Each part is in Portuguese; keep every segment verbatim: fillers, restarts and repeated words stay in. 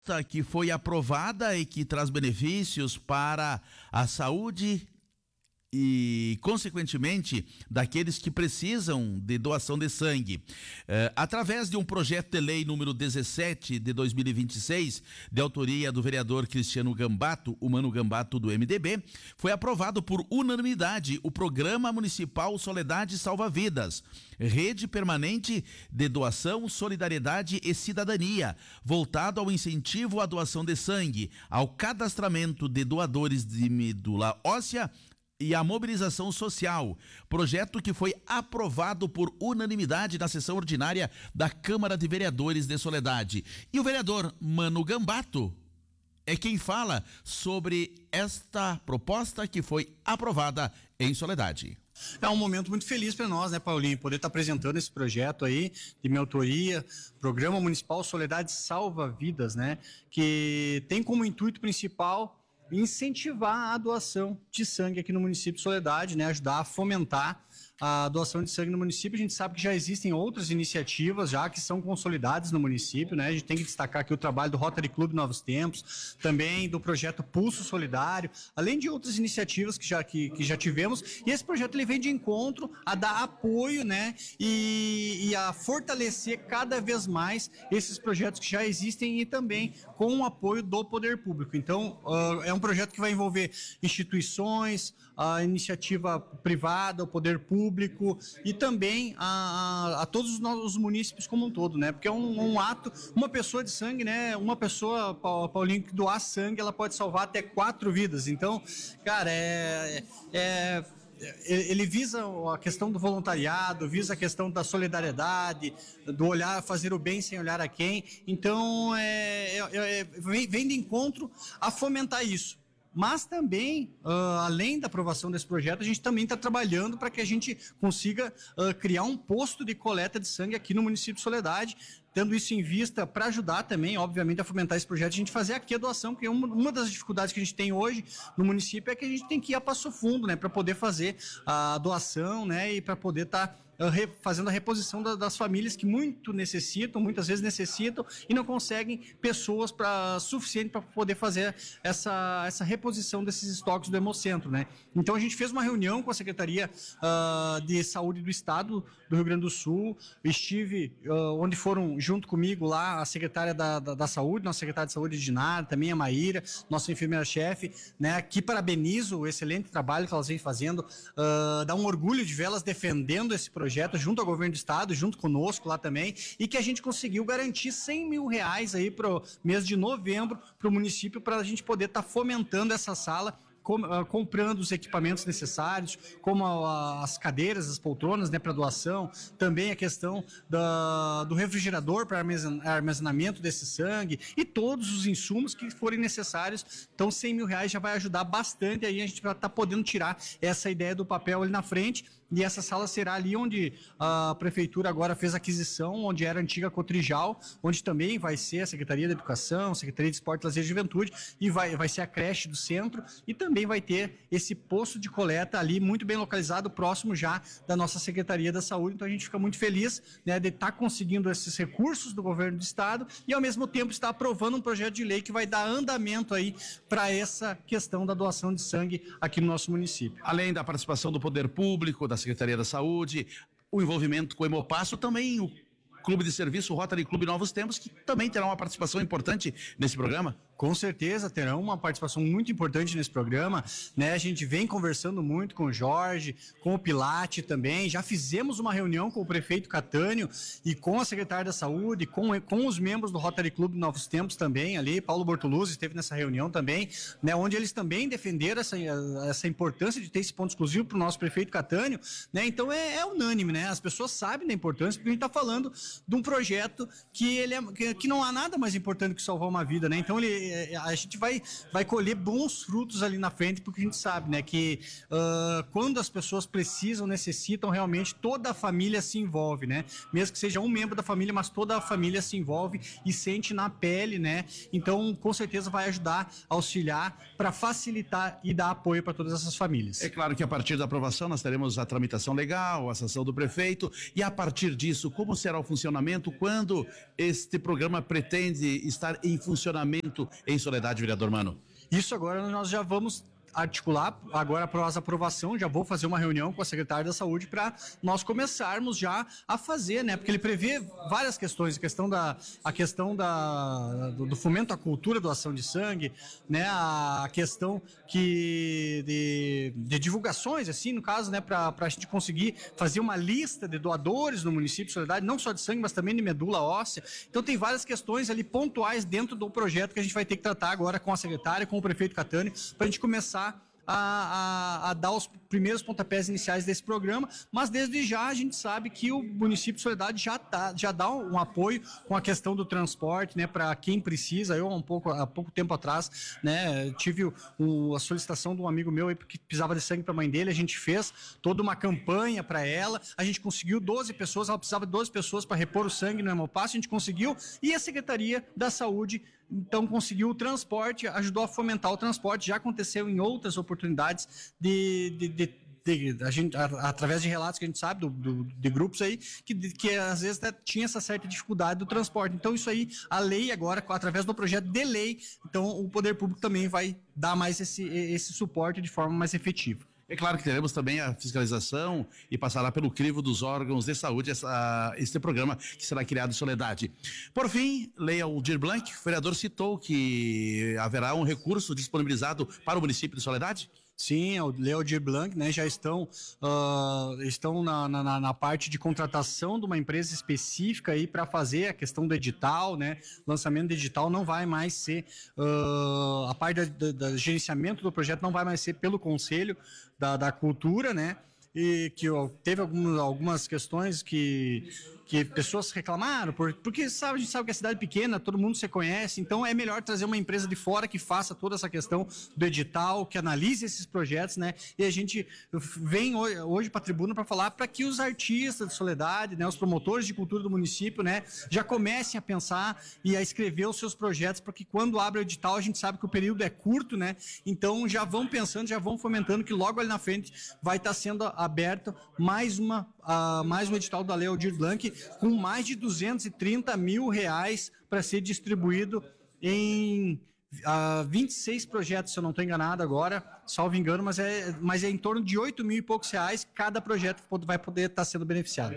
Que foi aprovada e que traz benefícios para a saúde e, consequentemente, daqueles que precisam de doação de sangue. Eh, através de um projeto de lei número dezessete de dois mil e vinte e seis, de autoria do vereador Cristiano Gambato, o Mano Gambato do M D B, foi aprovado por unanimidade o Programa Municipal Soledade Salva Vidas, rede permanente de doação, solidariedade e cidadania, voltado ao incentivo à doação de sangue, ao cadastramento de doadores de medula óssea e a mobilização social, projeto que foi aprovado por unanimidade na sessão ordinária da Câmara de Vereadores de Soledade. E o vereador Mano Gambato é quem fala sobre esta proposta que foi aprovada em Soledade. É um momento muito feliz para nós, né, Paulinho, poder estar tá apresentando esse projeto aí de minha autoria, Programa Municipal Soledade Salva Vidas, né, que tem como intuito principal incentivar a doação de sangue aqui no município de Soledade, né, ajudar a fomentar a doação de sangue no município. A gente sabe que já existem outras iniciativas já que são consolidadas no município, né? A gente tem que destacar aqui o trabalho do Rotary Club Novos Tempos, também do projeto Pulso Solidário, além de outras iniciativas que já, que, que já tivemos. E esse projeto ele vem de encontro a dar apoio, né? E, e a fortalecer cada vez mais esses projetos que já existem e também com o apoio do poder público. Então, uh, é um projeto que vai envolver instituições, a iniciativa privada, o poder público, público e também a, a, a todos os, os munícipes como um todo, né? Porque é um, um ato, uma pessoa de sangue, né? Uma pessoa, Paulinho, que doar sangue, ela pode salvar até quatro vidas. Então, cara, é, é ele visa a questão do voluntariado, visa a questão da solidariedade, do olhar, fazer o bem sem olhar a quem. Então, é, é, é, vem, vem de encontro a fomentar isso. Mas também, uh, além da aprovação desse projeto, a gente também está trabalhando para que a gente consiga uh, criar um posto de coleta de sangue aqui no município de Soledade, tendo isso em vista para ajudar também, obviamente, a fomentar esse projeto, a gente fazer aqui a doação, porque uma, uma das dificuldades que a gente tem hoje no município é que a gente tem que ir a Passo Fundo, né, para poder fazer a doação, né, e para poder estar tá fazendo a reposição da, das famílias que muito necessitam, muitas vezes necessitam e não conseguem pessoas para suficiente para poder fazer essa, essa reposição desses estoques do Hemocentro, né? Então a gente fez uma reunião com a Secretaria uh, de Saúde do Estado do Rio Grande do Sul, estive uh, onde foram junto comigo lá a secretária da, da, da Saúde, nossa secretária de Saúde Dinara, também a Maíra, nossa enfermeira-chefe, né? Que parabenizo o excelente trabalho que elas vêm fazendo, uh, dá um orgulho de vê-las defendendo esse projeto junto ao governo do estado, junto conosco lá também, e que a gente conseguiu garantir cem mil reais aí pro mês de novembro para o município, para a gente poder estar tá fomentando essa sala, Com, uh, comprando os equipamentos necessários, como a, as cadeiras, as poltronas, né, para doação, também a questão da, do refrigerador para armazenamento desse sangue e todos os insumos que forem necessários. Então cem mil reais já vai ajudar bastante, aí a gente vai estar tá podendo tirar essa ideia do papel ali na frente, e essa sala será ali onde a prefeitura agora fez aquisição, onde era a antiga Cotrijal, onde também vai ser a Secretaria da Educação, Secretaria de Esporte, Lazer e Juventude, e vai, vai ser a creche do centro, e também também vai ter esse posto de coleta ali muito bem localizado, próximo já da nossa Secretaria da Saúde. Então a gente fica muito feliz, né, de estar tá conseguindo esses recursos do governo do estado e ao mesmo tempo estar aprovando um projeto de lei que vai dar andamento aí para essa questão da doação de sangue aqui no nosso município. Além da participação do poder público, da Secretaria da Saúde, o envolvimento com o Hemopasso, também o Clube de Serviço, o Rotary Clube Novos Tempos, que também terá uma participação importante nesse programa. Com certeza terão uma participação muito importante nesse programa, né? A gente vem conversando muito com o Jorge, com o Pilate também, já fizemos uma reunião com o prefeito Catânio e com a secretária da Saúde, com, com os membros do Rotary Clube Novos Tempos também ali, Paulo Bortoluzzi esteve nessa reunião também, né? Onde eles também defenderam essa, essa importância de ter esse ponto exclusivo para o nosso prefeito Catânio, né? Então é, é unânime, né? As pessoas sabem da importância, porque a gente está falando de um projeto que, ele é, que, que não há nada mais importante que salvar uma vida, né? Então ele vai, a gente vai, vai colher bons frutos ali na frente, porque a gente sabe, né, que uh, quando as pessoas precisam, necessitam, realmente toda a família se envolve, né? Mesmo que seja um membro da família, mas toda a família se envolve e sente na pele, né? Então, com certeza vai ajudar, auxiliar para facilitar e dar apoio para todas essas famílias. É claro que a partir da aprovação nós teremos a tramitação legal, a sanção do prefeito, e a partir disso, como será o funcionamento, quando este programa pretende estar em funcionamento em Soledade, vereador Mano? Isso agora nós já vamos articular, agora após a aprovação, já vou fazer uma reunião com a secretária da Saúde para nós começarmos já a fazer, né? Porque ele prevê várias questões, a questão da, a questão da, do, do fomento à cultura doação de sangue, né? A questão que de, de divulgações, assim, no caso, né? Para a gente conseguir fazer uma lista de doadores no município de Soledade, não só de sangue, mas também de medula óssea. Então tem várias questões ali pontuais dentro do projeto que a gente vai ter que tratar agora com a secretária, com o prefeito Catani, para a gente começar A, a, a dar os primeiros pontapés iniciais desse programa, mas desde já a gente sabe que o município de Soledade já, tá, já dá um, um apoio com a questão do transporte, né, para quem precisa. Eu, um pouco, há pouco tempo atrás, né, tive o, o, a solicitação de um amigo meu aí, que precisava de sangue para a mãe dele, a gente fez toda uma campanha para ela, a gente conseguiu doze pessoas, ela precisava de doze pessoas para repor o sangue no Hemopass, a gente conseguiu, e a Secretaria da Saúde então conseguiu o transporte, ajudou a fomentar o transporte, já aconteceu em outras oportunidades de, de, de, de a gente, a, através de relatos que a gente sabe do, do, de grupos aí, que, de, que às vezes até tinha essa certa dificuldade do transporte. Então isso aí, a lei agora, através do projeto de lei, então o poder público também vai dar mais esse, esse suporte de forma mais efetiva. É claro que teremos também a fiscalização e passará pelo crivo dos órgãos de saúde essa, este programa que será criado em Soledade. Por fim, Lei Aldir Blanc, o vereador citou que haverá um recurso disponibilizado para o município de Soledade? Sim, o Lei Aldir Blanc, né, já estão, uh, estão na, na, na parte de contratação de uma empresa específica aí para fazer a questão do edital, né? Lançamento do edital não vai mais ser, uh, a parte do gerenciamento do projeto não vai mais ser pelo Conselho da, da Cultura, né? E que ó, teve algumas, algumas questões que, que pessoas reclamaram, por, porque sabe, a gente sabe que a cidade é pequena, todo mundo se conhece, então é melhor trazer uma empresa de fora que faça toda essa questão do edital, que analise esses projetos, né? E a gente vem hoje para a tribuna para falar para que os artistas de Soledade, né, os promotores de cultura do município, né, já comecem a pensar e a escrever os seus projetos, porque quando abre o edital a gente sabe que o período é curto, né? Então já vão pensando, já vão fomentando que logo ali na frente vai estar sendo aberto mais, uma, uh, mais um edital da Lei Aldir Blanc com mais de duzentos e trinta mil reais para ser distribuído em uh, vinte e seis projetos, se eu não estou enganado agora, salvo engano, mas é, mas é em torno de oito mil e poucos reais cada projeto vai poder estar sendo beneficiado.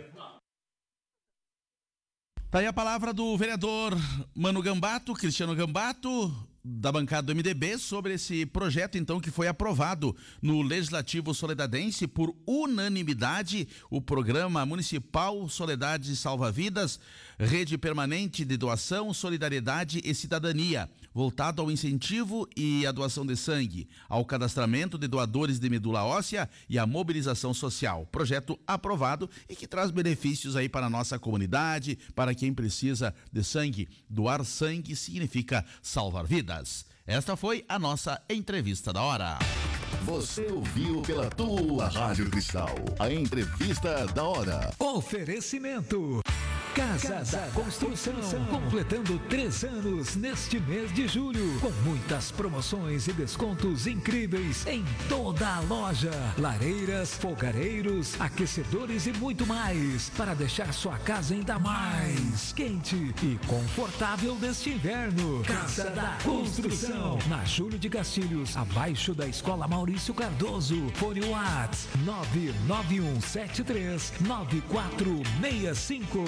Tá aí a palavra do vereador Mano Gambato, Cristiano Gambato, da bancada do M D B, sobre esse projeto, então, que foi aprovado no Legislativo Soledadense por unanimidade, o Programa Municipal Soledade Salva Vidas, Rede Permanente de Doação, Solidariedade e Cidadania, voltado ao incentivo e à doação de sangue, ao cadastramento de doadores de medula óssea e à mobilização social. Projeto aprovado e que traz benefícios aí para a nossa comunidade, para quem precisa de sangue. Doar sangue significa salvar vidas. Esta foi a nossa entrevista da hora. Você ouviu pela tua Rádio Cristal a entrevista da hora. Oferecimento Casa, Casa da Construção, Construção, completando três anos neste mês de julho, com muitas promoções e descontos incríveis em toda a loja. Lareiras, fogareiros, aquecedores e muito mais, para deixar sua casa ainda mais quente e confortável neste inverno. Casa da Construção, na Júlio de Castilhos, abaixo da Escola Maurício Cardoso. Fone WhatsApp nove nove um sete três nove quatro seis cinco.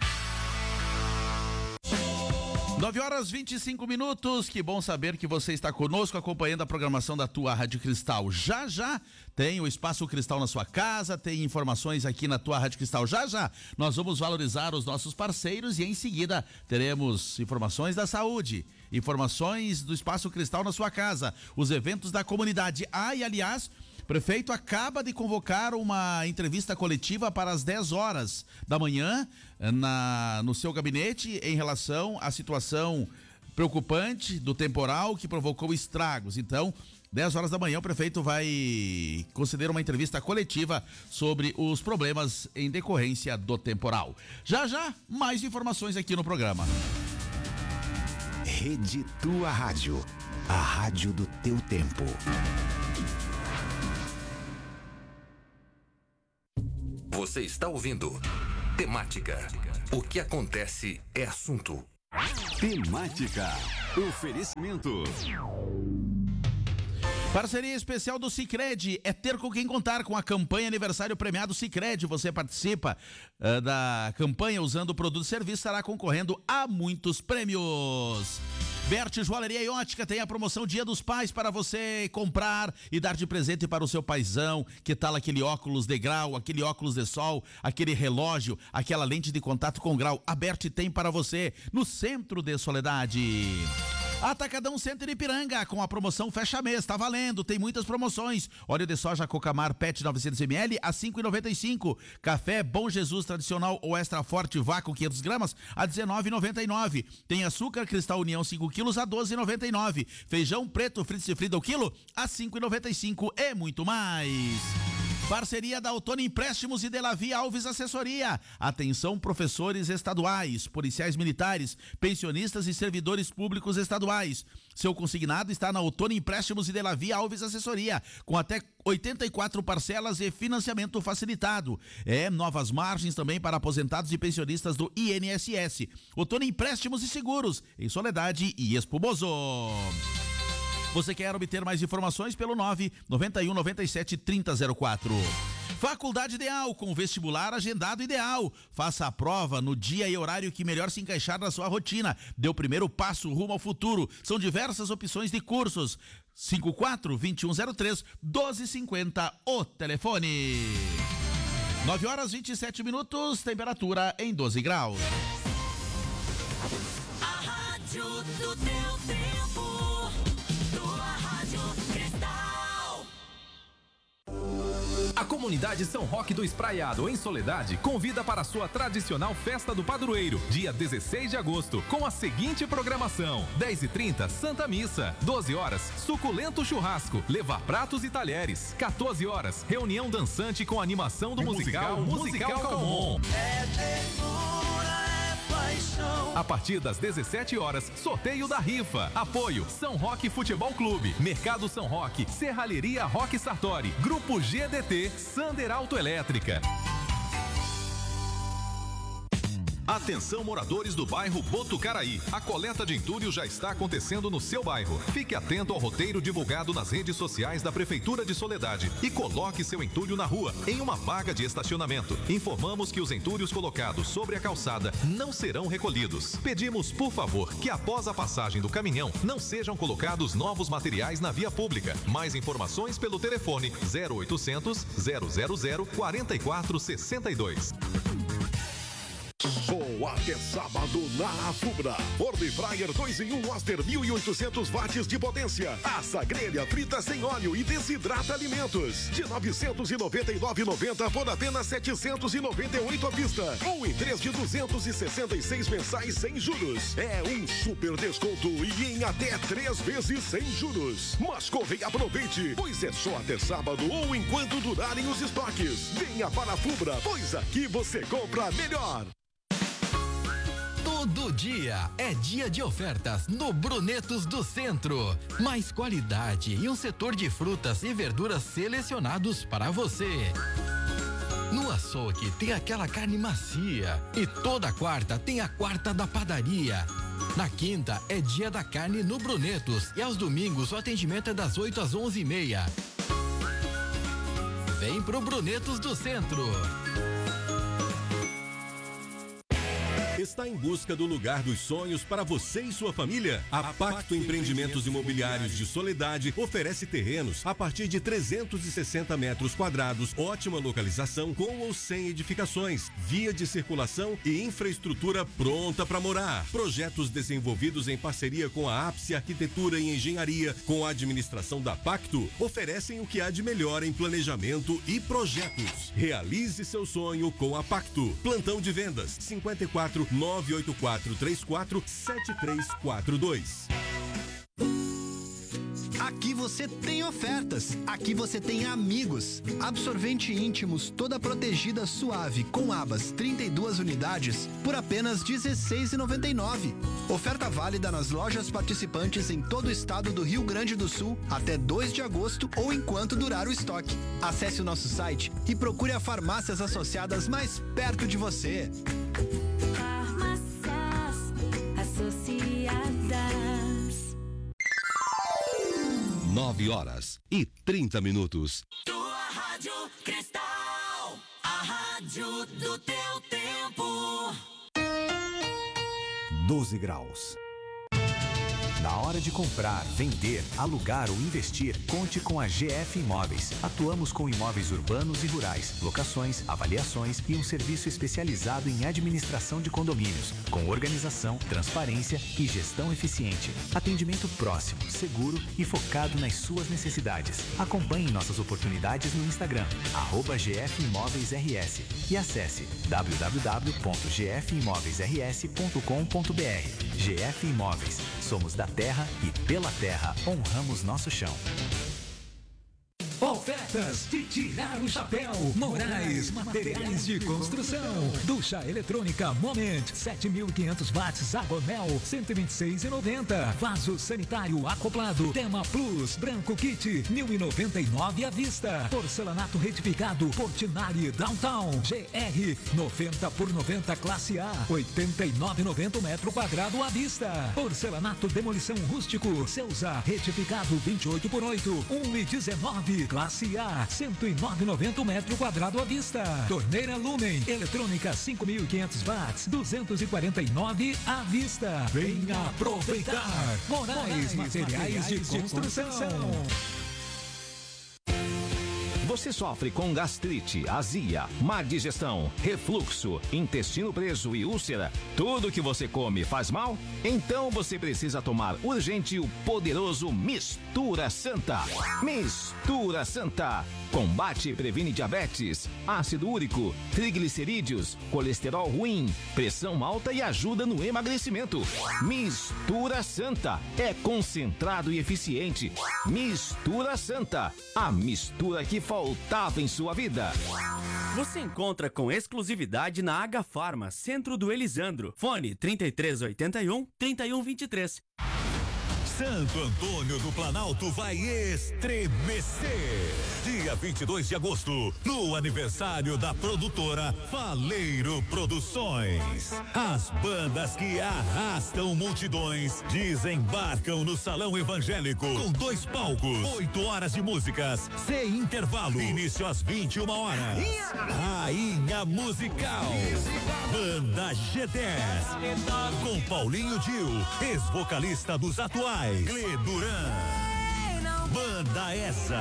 nove horas e vinte e cinco minutos, que bom saber que você está conosco acompanhando a programação da tua Rádio Cristal. Já já tem o Espaço Cristal na sua casa, tem informações aqui na tua Rádio Cristal. Já já nós vamos valorizar os nossos parceiros e em seguida teremos informações da saúde, informações do Espaço Cristal na sua casa, os eventos da comunidade. Ah, e aliás, o prefeito acaba de convocar uma entrevista coletiva para as dez horas da manhã na, no seu gabinete em relação à situação preocupante do temporal que provocou estragos. Então, dez horas da manhã, o prefeito vai conceder uma entrevista coletiva sobre os problemas em decorrência do temporal. Já já, mais informações aqui no programa. Rede Tua Rádio, a rádio do teu tempo. Você está ouvindo Temática. O que acontece é assunto. Temática. Oferecimento. Parceria especial do Sicredi, é ter com quem contar com a campanha Aniversário Premiado Sicredi. Você participa uh, da campanha usando o produto e serviço, estará concorrendo a muitos prêmios. Berti Joalheria e Ótica tem a promoção Dia dos Pais para você comprar e dar de presente para o seu paizão. Que tal aquele óculos de grau, aquele óculos de sol, aquele relógio, aquela lente de contato com grau? A Berti tem para você no centro de Soledade. Atacadão Center Ipiranga, com a promoção Fecha Mês, tá valendo, tem muitas promoções. Óleo de soja Cocamar Pet novecentos mililitros a cinco reais e noventa e cinco centavos. Café Bom Jesus tradicional ou extra forte vácuo quinhentas gramas a dezenove reais e noventa e nove centavos. Tem açúcar Cristal União cinco quilos a doze reais e noventa e nove centavos. Feijão preto Fritz e Frida o quilo a cinco reais e noventa e cinco centavos e muito mais. Parceria da Outono Empréstimos e Delavi Alves Assessoria. Atenção professores estaduais, policiais militares, pensionistas e servidores públicos estaduais. Seu consignado está na Outono Empréstimos e Delavi Alves Assessoria, com até oitenta e quatro parcelas e financiamento facilitado. É, novas margens também para aposentados e pensionistas do I N S S. Outono Empréstimos e Seguros, em Soledade e Espumoso. Você quer obter mais informações pelo nove nove um nove sete três zero zero quatro. Faculdade Ideal, com vestibular agendado ideal. Faça a prova no dia e horário que melhor se encaixar na sua rotina. Dê o primeiro passo rumo ao futuro. São diversas opções de cursos. cinco quatro, dois um zero três, doze cinquenta, o telefone. nove horas e vinte e sete minutos, temperatura em doze graus. A rádio do teu tempo. A comunidade São Roque do Espraiado, em Soledade, convida para a sua tradicional Festa do Padroeiro, dia dezesseis de agosto, com a seguinte programação: dez e trinta, Santa Missa; doze horas, suculento churrasco, levar pratos e talheres; quatorze horas, reunião dançante com animação do musical Musical, musical Calmon. É ternura, é paixão. A partir das dezessete horas, sorteio da rifa. Apoio São Roque Futebol Clube, Mercado São Roque, Serralheria Roque Sartori, Grupo G D T, Sander Autoelétrica. Atenção moradores do bairro Botucaraí, a coleta de entulho já está acontecendo no seu bairro. Fique atento ao roteiro divulgado nas redes sociais da Prefeitura de Soledade e coloque seu entulho na rua, em uma vaga de estacionamento. Informamos que os entulhos colocados sobre a calçada não serão recolhidos. Pedimos, por favor, que após a passagem do caminhão não sejam colocados novos materiais na via pública. Mais informações pelo telefone zero oitocentos, zero zero zero, quatro quatro seis dois. Só até sábado na Afubra. Forno Fryer dois em um Oster mil e oitocentos watts de potência. Assa, grelha, frita sem óleo e desidrata alimentos. De novecentos e noventa e nove reais e noventa centavos por apenas setecentos e noventa e oito reais à vista. Ou em três de duzentos e sessenta e seis mensais sem juros. É um super desconto e em até três vezes sem juros. Mas corre e aproveite, pois é só até sábado ou enquanto durarem os estoques. Venha para a Afubra, pois aqui você compra melhor. Todo dia é dia de ofertas no Brunetos do Centro. Mais qualidade e um setor de frutas e verduras selecionados para você. No açougue tem aquela carne macia e toda quarta tem a quarta da padaria. Na quinta é dia da carne no Brunetos e aos domingos o atendimento é das oito às onze e meia. Vem pro Brunetos do Centro. Está em busca do lugar dos sonhos para você e sua família? A Pacto Empreendimentos Imobiliários de Soledade oferece terrenos a partir de trezentos e sessenta metros quadrados, ótima localização com ou sem edificações, via de circulação e infraestrutura pronta para morar. Projetos desenvolvidos em parceria com a Ápice Arquitetura e Engenharia, com a administração da Pacto, oferecem o que há de melhor em planejamento e projetos. Realize seu sonho com a Pacto. Plantão de vendas cinquenta e quatro, nove oito quatro três quatro sete três quatro dois. Aqui você tem ofertas, aqui você tem amigos. Absorvente íntimos toda protegida suave com abas trinta e duas unidades por apenas dezesseis reais e noventa e nove centavos. Oferta válida nas lojas participantes em todo o estado do Rio Grande do Sul até dois de agosto ou enquanto durar o estoque. Acesse o nosso site e procure as farmácias associadas mais perto de você. Farmácias associadas. nove horas e trinta minutos. Tua Rádio Cristal, a rádio do teu tempo. doze graus. Na hora de comprar, vender, alugar ou investir, conte com a G F Imóveis. Atuamos com imóveis urbanos e rurais, locações, avaliações e um serviço especializado em administração de condomínios, com organização, transparência e gestão eficiente. Atendimento próximo, seguro e focado nas suas necessidades. Acompanhe nossas oportunidades no Instagram, arroba G F Imóveis R S e acesse w w w ponto g f imóveis r s ponto com ponto b r. G F Imóveis. Somos da terra e pela terra honramos nosso chão. Ofertas de tirar o chapéu. Moraes Materiais de Construção. Ducha eletrônica Moment sete mil e quinhentos watts Agonel cento e vinte e seis reais e noventa centavos. Vaso sanitário acoplado Tema Plus Branco Kit mil e noventa e nove reais à vista. Porcelanato retificado Portinari Downtown G R noventa por noventa classe A oitenta e nove reais e noventa centavos metro quadrado à vista. Porcelanato demolição rústico Ceusa retificado vinte e oito por oito um e dezenove classe A, cento e nove reais e noventa centavos metro quadrado à vista. Torneira Lumen, eletrônica cinco mil e quinhentos watts, duzentos e quarenta e nove reais à vista. Venha aproveitar. Moraes Materiais de Construção. Você sofre com gastrite, azia, má digestão, refluxo, intestino preso e úlcera? Tudo que você come faz mal? Então você precisa tomar urgente o poderoso Mistura Santa. Mistura Santa. Combate e previne diabetes, ácido úrico, triglicerídeos, colesterol ruim, pressão alta e ajuda no emagrecimento. Mistura Santa. É concentrado e eficiente. Mistura Santa. A mistura que faltava em sua vida. Você encontra com exclusividade na H Farma, Centro do Elisandro. Fone trinta e três oitenta e um, trinta e um vinte e três. Santo Antônio do Planalto vai estremecer. Dia vinte e dois de agosto, no aniversário da produtora Faleiro Produções. As bandas que arrastam multidões desembarcam no Salão Evangélico com dois palcos, oito horas de músicas, sem intervalo. Início às vinte e uma horas. Rainha Musical. Banda G dez. Com Paulinho Dil, ex-vocalista dos atuais. Gle Duran, Banda Essa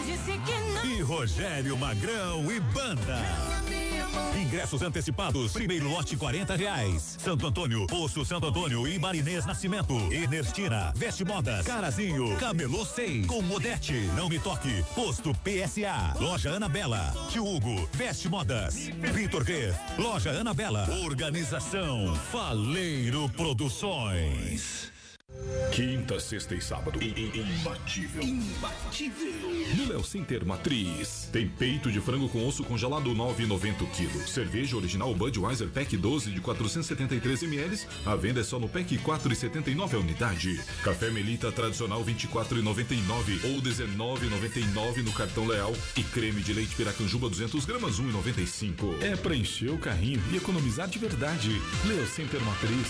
e Rogério Magrão e Banda. Ingressos antecipados, primeiro lote quarenta reais. Santo Antônio, Poço Santo Antônio e Marinês Nascimento. Enertina, Veste Modas, Carazinho, Camelô seis, com Modete, Não Me Toque, Posto P S A, Loja Anabela, Tio Hugo, Veste Modas, Vitor V, Loja Anabela. Organização Faleiro Produções. Quinta, sexta e sábado. Imbatível. Imbatível. No Léo Center Matriz. Tem peito de frango com osso congelado nove reais e noventa centavos o quilo. Cerveja original Budweiser Pack doze de quatrocentos e setenta e três mililitros. A venda é só no Pack quatro reais e setenta e nove centavos a unidade. Café Melita tradicional vinte e quatro reais e noventa e nove centavos ou dezenove reais e noventa e nove centavos no cartão Leal. E creme de leite Piracanjuba duzentas gramas um real e noventa e cinco centavos. É pra encher o carrinho e economizar de verdade. Léo Center Matriz.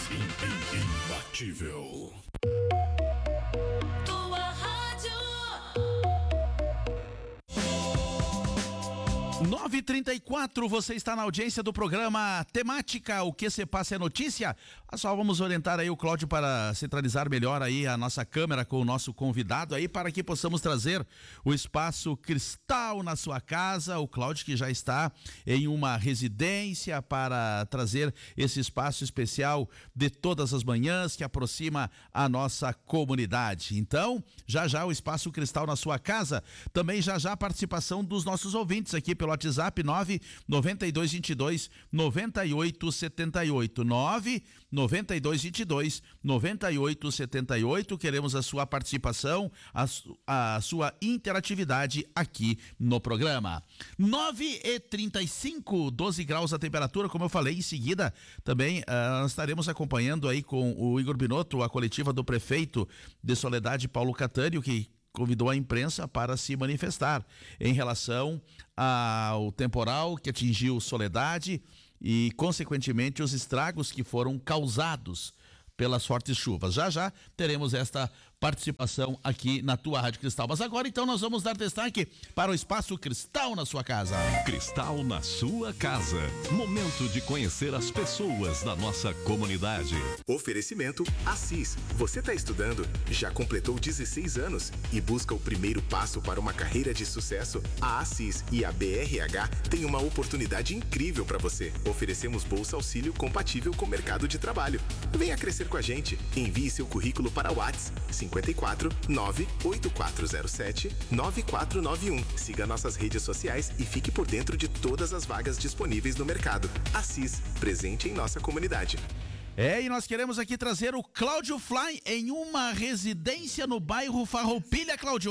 Imbatível. nove e trinta e quatro, você está na audiência do programa Temática, o que se passa é notícia. Só vamos orientar aí o Cláudio para centralizar melhor aí a nossa câmera com o nosso convidado aí para que possamos trazer o espaço Cristal na sua casa. O Cláudio que já está em uma residência para trazer esse espaço especial de todas as manhãs que aproxima a nossa comunidade. Então, já já o espaço Cristal na sua casa, também já já a participação dos nossos ouvintes aqui pelo WhatsApp WhatsApp nove nove dois dois dois nove oito sete oito, nove nove dois dois dois nove oito sete oito. Queremos a sua participação, a, a sua interatividade aqui no programa. nove e trinta e cinco, doze graus a temperatura, como eu falei, em seguida também uh, estaremos acompanhando aí com o Igor Binotto a coletiva do prefeito de Soledade, Paulo Catânio, que convidou a imprensa para se manifestar em relação ao temporal que atingiu Soledade e, consequentemente, os estragos que foram causados pelas fortes chuvas. Já já teremos esta participação aqui na tua Rádio Cristal. Mas agora, então, nós vamos dar destaque para o Espaço Cristal na sua casa. Cristal na sua casa. Momento de conhecer as pessoas da nossa comunidade. Oferecimento Assis. Você está estudando? Já completou dezesseis anos e busca o primeiro passo para uma carreira de sucesso? A Assis e a B R H têm uma oportunidade incrível para você. Oferecemos bolsa auxílio compatível com o mercado de trabalho. Venha crescer com a gente. Envie seu currículo para o WhatsApp cinquenta e quatro, nove oito quatro zero sete, nove quatro nove um. Siga nossas redes sociais e fique por dentro de todas as vagas disponíveis no mercado. Assis, presente em nossa comunidade. É, e nós queremos aqui trazer o Cláudio Fly em uma residência no bairro Farroupilha, Cláudio.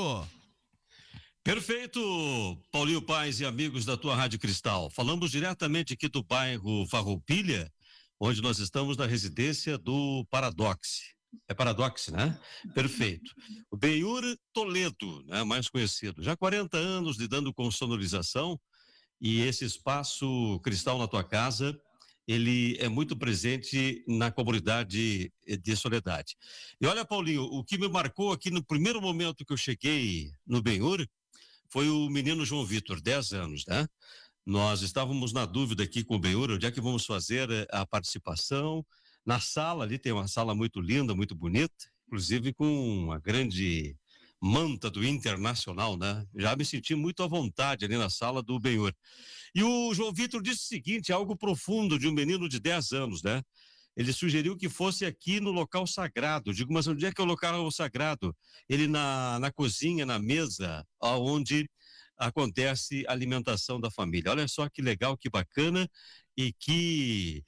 Perfeito, Paulinho Paz e amigos da tua Rádio Cristal. Falamos diretamente aqui do bairro Farroupilha, onde nós estamos na residência do Paradox. É Paradox, né? Perfeito. O Benhur Toledo, né? Mais conhecido. Já há quarenta anos lidando com sonorização, e esse espaço Cristal na tua casa, ele é muito presente na comunidade de Soledade. E olha, Paulinho, o que me marcou aqui no primeiro momento que eu cheguei no Benhur foi o menino João Vitor, dez anos, né? Nós estávamos na dúvida aqui com o Benhur, onde é que vamos fazer a participação. Na sala ali tem uma sala muito linda, muito bonita, inclusive com uma grande manta do Internacional, né? Já me senti muito à vontade ali na sala do Benhur. E o João Vitor disse o seguinte, algo profundo de um menino de dez anos, né? Ele sugeriu que fosse aqui no local sagrado. Eu digo, mas onde é que é o local sagrado? Ele na, na cozinha, na mesa, onde acontece a alimentação da família. Olha só que legal, que bacana e que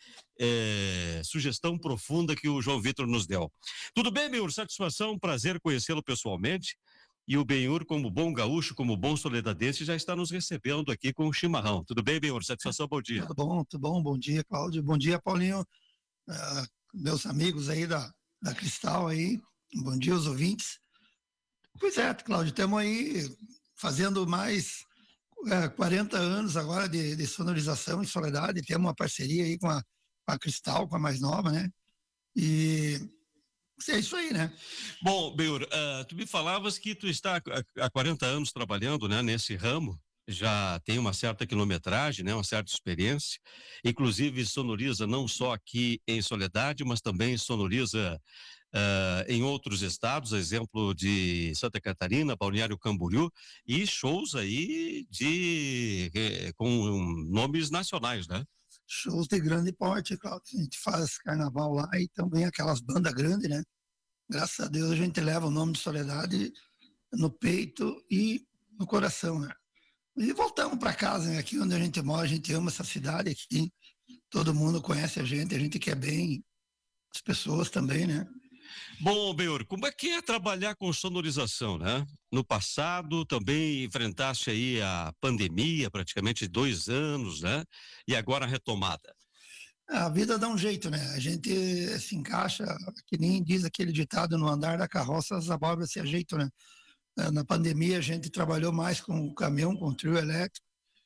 é, sugestão profunda que o João Vitor nos deu. Tudo bem, Benhur? Satisfação, prazer conhecê-lo pessoalmente. E o Benhur, como bom gaúcho, como bom soledadense, já está nos recebendo aqui com o chimarrão. Tudo bem, Benhur? Satisfação, bom dia. Tudo bom, tudo bom. Bom dia, Cláudio. Bom dia, Paulinho. Uh, meus amigos aí da, da Cristal aí. Bom dia, os ouvintes. Pois é, Cláudio, estamos aí fazendo mais é, quarenta anos agora de, de sonorização em Soledade. Temos uma parceria aí com a, com a Cristal, com a mais nova, né? E é isso aí, né? Bom, Benhur, uh, tu me falavas que tu está há quarenta anos trabalhando, né, nesse ramo, já tem uma certa quilometragem, né, uma certa experiência, inclusive sonoriza não só aqui em Soledade, mas também sonoriza Uh, em outros estados, exemplo de Santa Catarina, Balneário Camboriú, e shows aí de eh, com nomes nacionais, né? Shows de grande porte, Cláudio. A gente faz carnaval lá e também aquelas bandas grandes, né? Graças a Deus a gente leva o nome de Soledade no peito e no coração, né? E voltamos para casa, né? Aqui onde a gente mora, a gente ama essa cidade aqui, todo mundo conhece a gente, a gente quer bem as pessoas também, né? Bom, Benhur, como é que é trabalhar com sonorização, né? No passado também enfrentaste aí a pandemia, praticamente dois anos, né? E agora a retomada. A vida dá um jeito, né? A gente se encaixa, que nem diz aquele ditado, no andar da carroça as abóboras se ajeitam, né? Na pandemia a gente trabalhou mais com o caminhão, com o trio elétrico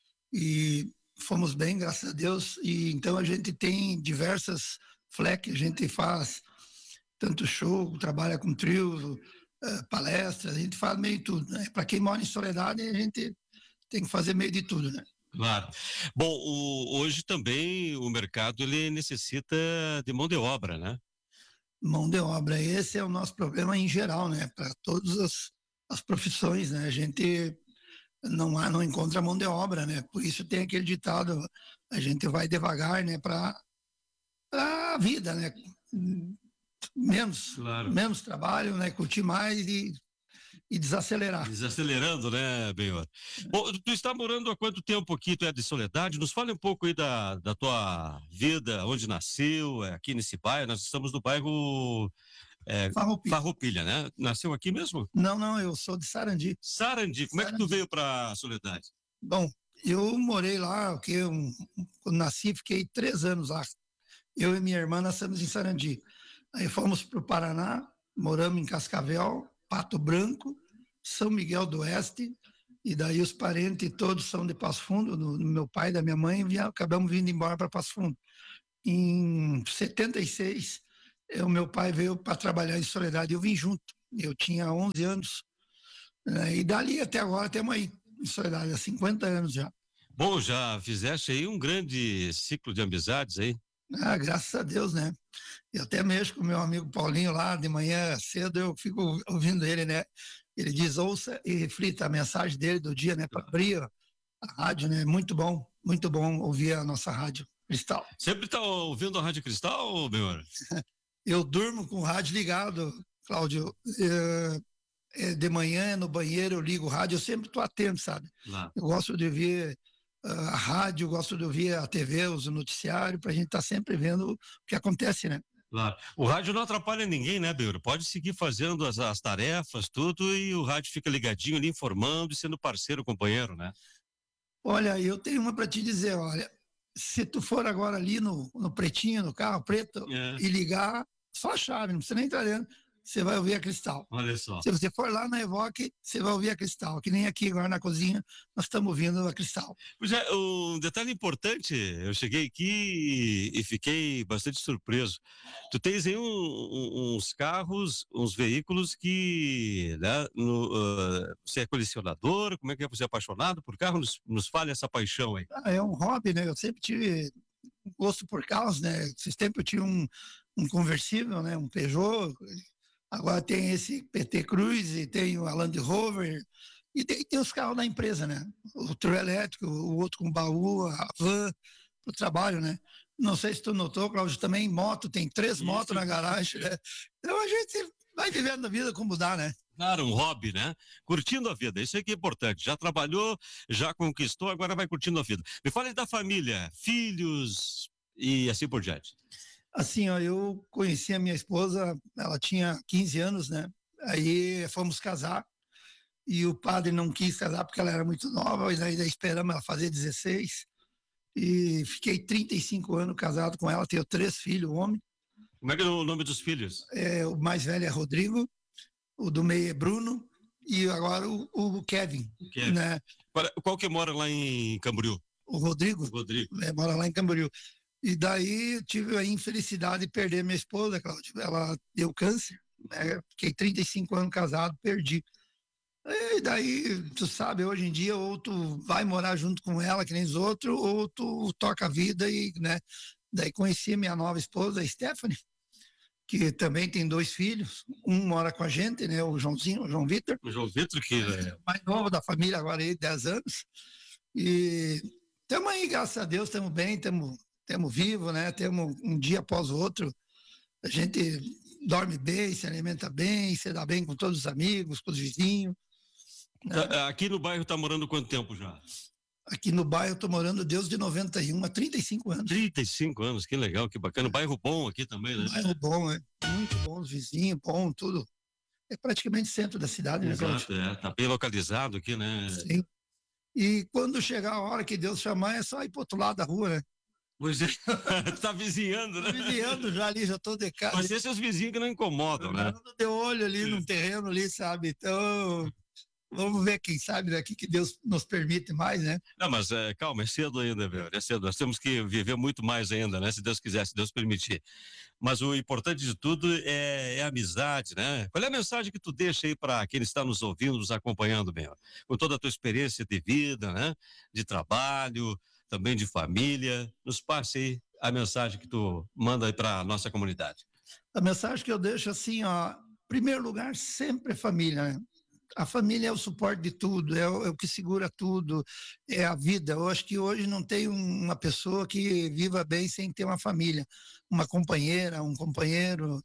e fomos bem, graças a Deus. E então a gente tem diversas fleques, a gente faz tanto show, trabalha com trio, uh, palestras, a gente faz meio tudo, né? Para quem mora em Soledade, a gente tem que fazer meio de tudo, né? Claro. Bom, o, hoje também o mercado ele necessita de mão de obra, né? Mão de obra, esse é o nosso problema em geral, né? Para todas as, as profissões, né? A gente não há, não encontra mão de obra, né? Por isso tem aquele ditado, a gente vai devagar, né? Para a vida, né? Menos, claro. menos trabalho, né? Curtir mais e, e desacelerar. Desacelerando, né, Benhor? Bom, tu está morando há quanto tempo aqui? Tu é de Soledade? Nos fale um pouco aí da, da tua vida, onde nasceu, é, aqui nesse bairro. Nós estamos no bairro é, Farroupilha. Farroupilha, né? Nasceu aqui mesmo? Não, não, eu sou de Sarandi. Sarandi, como Sarandi. É que tu veio para Soledade? Bom, eu morei lá, que um, quando nasci, fiquei três anos lá. Eu e minha irmã nascemos em Sarandi. Aí fomos para o Paraná, moramos em Cascavel, Pato Branco, São Miguel do Oeste, e daí os parentes todos são de Passo Fundo, do, do meu pai e da minha mãe, e acabamos vindo embora para Passo Fundo. Em setenta e seis, o meu pai veio para trabalhar em Soledade, eu vim junto, eu tinha onze anos, né, e dali até agora temos aí, em Soledade, há cinquenta anos já. Bom, já fizeste aí um grande ciclo de amizades aí? Ah, graças a Deus, né? Eu até mexo com o meu amigo Paulinho lá, de manhã cedo eu fico ouvindo ele, né? Ele diz, ouça e reflita a mensagem dele do dia, né? Para abrir a rádio, né? Muito bom, muito bom ouvir a nossa Rádio Cristal. Sempre tá ouvindo a Rádio Cristal, meu irmão? Eu durmo com o rádio ligado, Cláudio. É, é, de manhã, no banheiro, eu ligo o rádio, eu sempre estou atento, sabe? Lá. Eu gosto de ouvir a rádio, gosto de ouvir a T V, os noticiários, para a gente estar tá sempre vendo o que acontece, né? Claro. O rádio não atrapalha ninguém, né, Beuro? Pode seguir fazendo as, as tarefas, tudo, e o rádio fica ligadinho ali, informando e sendo parceiro, companheiro, né? Olha, eu tenho uma para te dizer, olha, se tu for agora ali no, no pretinho, no carro preto, é. e ligar, só a chave, não precisa nem entrar dentro, você vai ouvir a Cristal. Olha só. Se você for lá na Evoque, você vai ouvir a Cristal, que nem aqui agora na cozinha, nós estamos ouvindo a Cristal. Pois é, um detalhe importante, eu cheguei aqui e fiquei bastante surpreso. Tu tens aí um, um, uns carros, uns veículos que, né, no, uh, você é colecionador, como é que é, você é apaixonado por carro? Nos, nos fale essa paixão aí. Ah, é um hobby, né, eu sempre tive gosto por carros, né, esses tempos eu tinha um, um conversível, né, um Peugeot. Agora tem esse P T Cruise, tem o Land Rover, e tem, tem os carros da empresa, né? O trio elétrico, o outro com baú, a van, para o trabalho, né? Não sei se tu notou, Cláudio, também moto, tem três Isso. motos na garagem, né? Então a gente vai vivendo a vida como dá, né? Claro, um hobby, né? Curtindo a vida, isso aí que é importante. Já trabalhou, já conquistou, agora vai curtindo a vida. Me fale da família, filhos e assim por diante. Assim, ó, eu conheci a minha esposa, ela tinha quinze anos, né? Aí fomos casar e o padre não quis casar porque ela era muito nova, e daí esperamos ela fazer dezesseis e fiquei trinta e cinco anos casado com ela, tenho três filhos, homem. Como é que é o nome dos filhos? É, o mais velho é Rodrigo, o do meio é Bruno e agora o, o Kevin, Kevin. Né? Qual, qual que mora lá em Camboriú? O Rodrigo, Rodrigo. É, mora lá em Camboriú. E daí tive a infelicidade de perder minha esposa, Cláudio. Ela deu câncer, né? Fiquei trinta e cinco anos casado, perdi. E daí, tu sabe, hoje em dia, ou tu vai morar junto com ela, que nem os outros, ou tu toca a vida e, né? Daí conheci minha nova esposa, a Stephanie, que também tem dois filhos. Um mora com a gente, né? O Joãozinho, o João Vitor. O João Vitor, que é o mais novo da família, agora aí, dez anos. E estamos aí, graças a Deus, estamos bem, estamos... Temos vivo, né? Temos um dia após o outro. A gente dorme bem, se alimenta bem, se dá bem com todos os amigos, com os vizinhos. Né? Aqui no bairro tá morando quanto tempo já? Aqui no bairro eu tô morando desde noventa e um a trinta e cinco anos. trinta e cinco anos, que legal, que bacana. Bairro bom aqui também, né? Bairro bom, é. Muito bom, os vizinhos, bom, tudo. É praticamente centro da cidade, né? Exato, é. Tá bem localizado aqui, né? Sim. E quando chegar a hora que Deus chamar, é só ir pro outro lado da rua, né? Pois é, tá vizinhando, né? Tô vizinhando já ali, já tô de casa. Mas esses vizinhos que não incomodam, né? Eu de olho ali no terreno ali, sabe? Então, vamos ver, quem sabe, daqui que Deus nos permite mais, né? Não, mas é, calma, é cedo ainda, velho, é cedo. Nós temos que viver muito mais ainda, né? Se Deus quiser, se Deus permitir. Mas o importante de tudo é, é a amizade, né? Qual é a mensagem que tu deixa aí para quem está nos ouvindo, nos acompanhando, bem, com toda a tua experiência de vida, né? De trabalho, também de família, nos passe aí a mensagem que tu manda aí para a nossa comunidade. A mensagem que eu deixo assim, ó, em primeiro lugar, sempre família, né? A família é o suporte de tudo, é o, é o que segura tudo, é a vida. Eu acho que hoje não tem um, uma pessoa que viva bem sem ter uma família, uma companheira, um companheiro,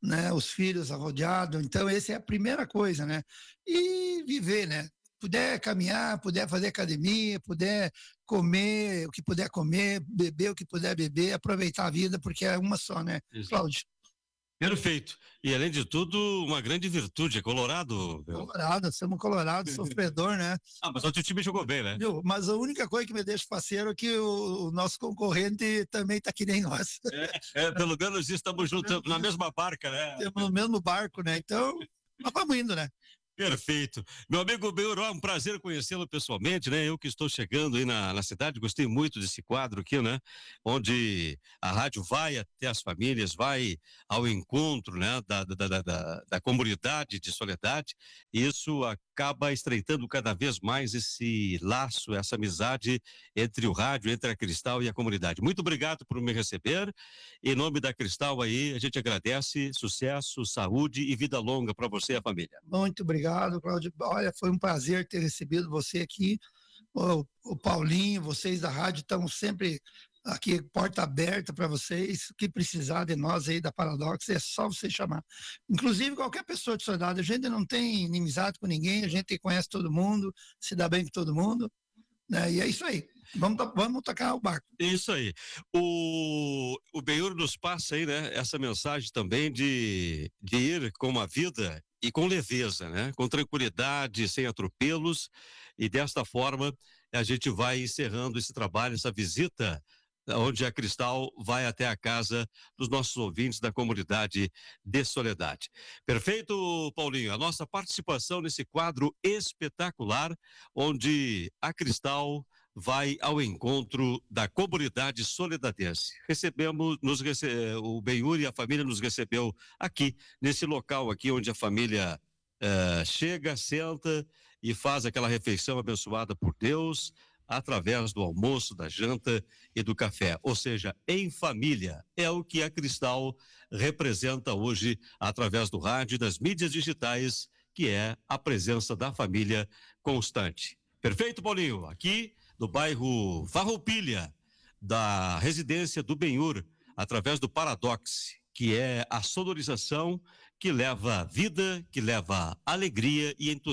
né? Os filhos rodeados. Então, essa é a primeira coisa, né? E viver, né? Puder caminhar, puder fazer academia, puder comer o que puder comer, beber o que puder beber, aproveitar a vida, porque é uma só, né, Exato. Cláudio? Perfeito. E, além de tudo, uma grande virtude. É colorado? Meu. Colorado, somos colorado, sofredor, né? Ah, mas o teu time jogou bem, né? Viu? Mas a única coisa que me deixa faceiro é que o, o nosso concorrente também tá que nem nós. É, é, pelo menos estamos juntos na mesma barca, né? Estamos no mesmo barco, né? Então, nós vamos indo, né? Perfeito. Meu amigo Benhur, é um prazer conhecê-lo pessoalmente, né? Eu que estou chegando aí na, na cidade, gostei muito desse quadro aqui, né? Onde a rádio vai até as famílias, vai ao encontro, né? Da, da, da, da, da comunidade de Soledade. Isso acaba estreitando cada vez mais esse laço, essa amizade entre o rádio, entre a Cristal e a comunidade. Muito obrigado por me receber. Em nome da Cristal aí, a gente agradece sucesso, saúde e vida longa para você e a família. Muito obrigado. Obrigado, Cláudio. Olha, foi um prazer ter recebido você aqui. O, o Paulinho, vocês da rádio estão sempre aqui, porta aberta para vocês. O que precisar de nós aí da Paradox, é só você chamar. Inclusive, qualquer pessoa de Soledade. A gente não tem inimizade com ninguém, a gente conhece todo mundo, se dá bem com todo mundo, né? E é isso aí. Vamos, vamos tocar o barco. Isso aí. O, o Benhur nos passa aí, né, essa mensagem também de, de ir com a vida e com leveza, né? Com tranquilidade, sem atropelos, e desta forma a gente vai encerrando esse trabalho, essa visita, onde a Cristal vai até a casa dos nossos ouvintes da comunidade de Soledade. Perfeito, Paulinho? A nossa participação nesse quadro espetacular, onde a Cristal vai ao encontro da comunidade soledadense. Recebemos, nos rece... o Benhur e a família nos recebeu aqui, nesse local aqui, onde a família uh, chega, senta e faz aquela refeição abençoada por Deus, através do almoço, da janta e do café. Ou seja, em família. É o que a Cristal representa hoje, através do rádio e das mídias digitais, que é a presença da família constante. Perfeito, Paulinho? Aqui do bairro Farroupilha, da residência do Benhur, através do Paradox, que é a sonorização que leva vida, que leva alegria e entusiasmo